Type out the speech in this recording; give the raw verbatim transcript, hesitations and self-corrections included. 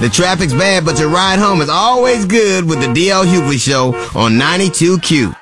The traffic's bad, but your ride home is always good with the D L Hughley Show on ninety-two Q.